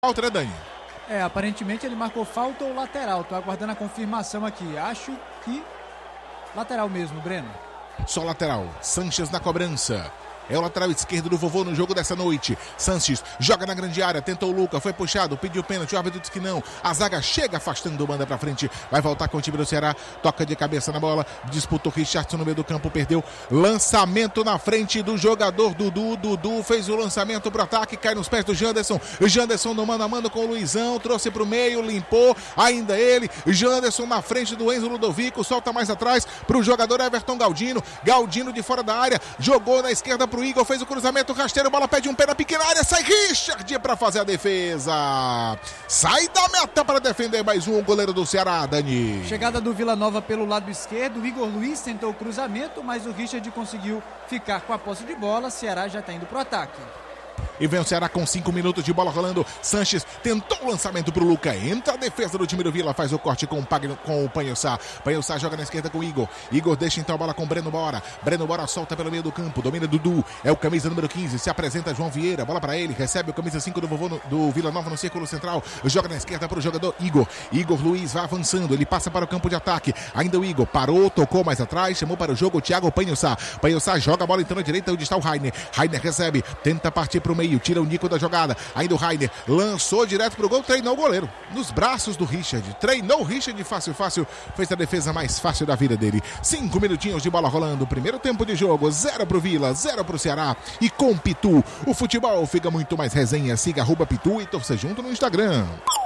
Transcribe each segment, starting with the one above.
falta, né, Dani? Aparentemente ele marcou falta ou lateral. Tô aguardando a confirmação aqui. Acho que lateral mesmo, Breno. Só lateral. Sanches na cobrança. É o lateral esquerdo do vovô no jogo dessa noite. Sanches joga na grande área, tentou o Luca, foi puxado, pediu pênalti, o árbitro disse que não. A zaga chega afastando, manda pra frente. Vai voltar com o time do Ceará, toca de cabeça na bola, disputou Richardson no meio do campo, perdeu. Lançamento na frente do jogador Dudu. Dudu fez o lançamento pro ataque, cai nos pés do Janderson. Janderson no mano a mano com o Luizão, trouxe pro meio, limpou, ainda ele. Janderson na frente do Enzo Ludovico, solta mais atrás pro jogador Everton Galdino. Galdino de fora da área, jogou na esquerda pro Igor, fez o cruzamento rasteiro, bola pede um pé na pequena área, sai Richard para fazer a defesa. Sai da meta para defender mais um, o goleiro do Ceará, Dani. Chegada do Vila Nova pelo lado esquerdo, o Igor Luiz tentou o cruzamento, mas o Richard conseguiu ficar com a posse de bola, Ceará já está indo pro ataque. E vem o Ceará com 5 minutos de bola rolando. Sanches tentou o lançamento pro Luca. Entra a defesa do time do Vila. Faz o corte com o Panhossá. Panhossá joga na esquerda com o Igor. Igor deixa então a bola com o Breno Bora. Breno Bora solta pelo meio do campo. Domina Dudu. É o camisa número 15. Se apresenta João Vieira. Bola pra ele. Recebe o camisa 5 do vovô do Vila Nova no círculo central. Joga na esquerda para o jogador Igor. Igor Luiz vai avançando. Ele passa para o campo de ataque. Ainda o Igor. Parou, tocou mais atrás. Chamou para o jogo o Thiago Panhossá. Panhossá joga a bola então na direita onde está o Rainer. Rainer recebe. Tenta partir pro meio. Tira o Nico da jogada, ainda o Rainer lançou direto pro gol, treinou o goleiro nos braços do Richard, treinou o Richard fácil, fez a defesa mais fácil da vida dele. 5 minutinhos de bola rolando, primeiro tempo de jogo, 0 pro Vila, 0 pro Ceará. E com Pitu, o futebol fica muito mais resenha. Siga @Pitu e torça junto no Instagram.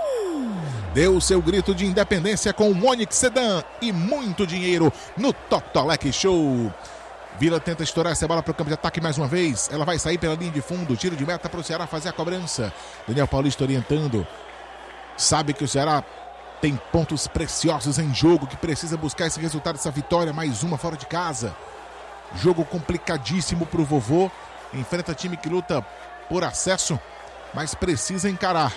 Deu seu grito de independência com o Onix Sedan e muito dinheiro no Totolec Show. Vila tenta estourar essa bola para o campo de ataque mais uma vez. Ela vai sair pela linha de fundo. Tiro de meta para o Ceará fazer a cobrança. Daniel Paulista orientando. Sabe que o Ceará tem pontos preciosos em jogo, que precisa buscar esse resultado, essa vitória, mais uma fora de casa. Jogo complicadíssimo para o vovô. Enfrenta time que luta por acesso, mas precisa encarar.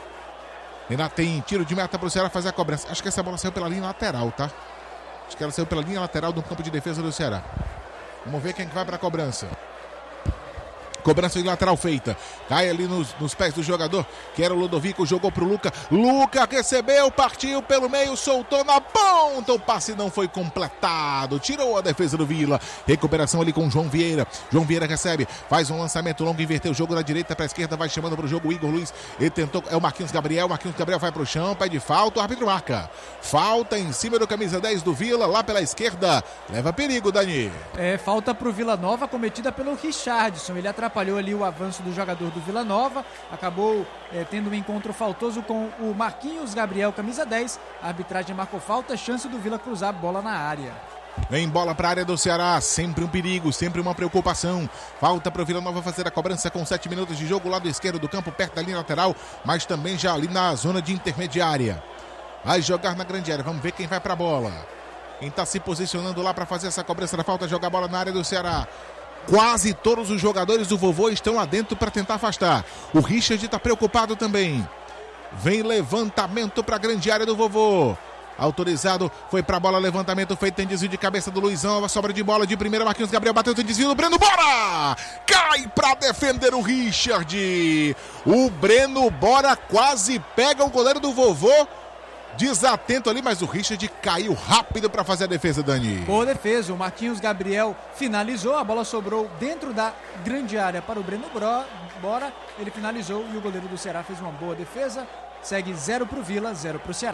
Ainda tem tiro de meta para o Ceará fazer a cobrança. Acho que essa bola saiu pela linha lateral, tá? Acho que ela saiu pela linha lateral do campo de defesa do Ceará. Vamos ver quem vai para a cobrança. Cobrança de lateral feita. Cai ali nos pés do jogador, que era o Ludovico, jogou pro Luca. Luca recebeu, partiu pelo meio, soltou na ponta. O passe não foi completado. Tirou a defesa do Vila. Recuperação ali com o João Vieira. João Vieira recebe, faz um lançamento longo, inverteu o jogo da direita para a esquerda, vai chamando pro jogo o Igor Luiz. Ele tentou, é o Marquinhos Gabriel. Marquinhos Gabriel vai pro chão, pede falta, o árbitro marca. Falta em cima do camisa 10 do Vila, lá pela esquerda. Leva perigo, Dani. Falta pro Vila Nova, cometida pelo Richardson. Ele atrapalhou ali o avanço do jogador do Vila Nova, acabou tendo um encontro faltoso com o Marquinhos Gabriel, camisa 10. A arbitragem marcou falta, chance do Vila cruzar a bola na área. Vem bola para a área do Ceará, sempre um perigo, sempre uma preocupação. Falta para o Vila Nova fazer a cobrança com 7 minutos de jogo, lado esquerdo do campo, perto da linha lateral, mas também já ali na zona de intermediária. Vai jogar na grande área, vamos ver quem vai para a bola. Quem está se posicionando lá para fazer essa cobrança da falta, jogar a bola na área do Ceará. Quase todos os jogadores do vovô estão lá dentro para tentar afastar. O Richard está preocupado também. Vem levantamento para a grande área do vovô. Autorizado, foi para a bola, levantamento feito, tem desvio de cabeça do Luizão, a sobra de bola de primeira, Marquinhos Gabriel bateu, tem desvio do Breno Bora! Cai para defender o Richard. O Breno Bora quase pega o goleiro do vovô. Desatento ali, mas o Richard caiu rápido para fazer a defesa, Dani. Boa defesa, o Marquinhos Gabriel finalizou, a bola sobrou dentro da grande área para o Breno Bora, ele finalizou e o goleiro do Ceará fez uma boa defesa. Segue 0 para o Vila, 0 para o Ceará.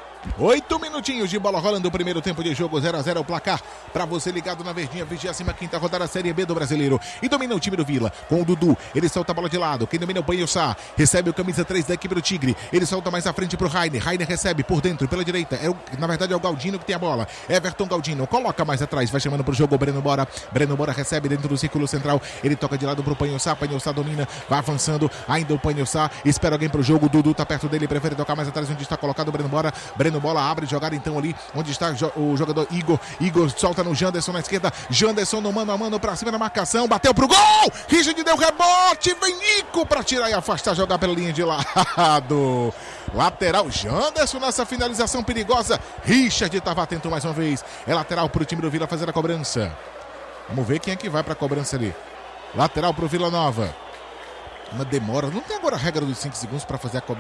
8 minutinhos de bola rolando o primeiro tempo de jogo, 0-0 o placar para você ligado na verdinha, 25ª rodada Série B do Brasileiro. E domina o time do Vila com o Dudu, ele solta a bola de lado, quem domina é o Panhossá, recebe o camisa 3 da equipe do Tigre, ele solta mais à frente pro Rainer, Rainer recebe por dentro, pela direita, na verdade é o Galdino que tem a bola, Everton Galdino, coloca mais atrás, vai chamando pro jogo o Breno Bora recebe dentro do círculo central, ele toca de lado pro Panhossá, Panhossá domina, vai avançando, ainda o Panhossá, espera alguém pro jogo, o Dudu tá perto dele, prefere tocar mais atrás onde está colocado o Breno Bora abre jogada então ali, onde está o jogador Igor solta no Janderson na esquerda, Janderson no mano a mano pra cima da marcação, bateu pro gol, Richard deu rebote, vem Nico pra tirar e afastar, jogar pela linha de lado, lateral, Janderson nessa finalização perigosa, Richard estava atento mais uma vez, é lateral pro time do Vila fazer a cobrança, vamos ver quem é que vai pra cobrança ali, lateral pro Vila Nova. Uma demora. Não tem agora a regra dos 5 segundos para fazer a cobrança.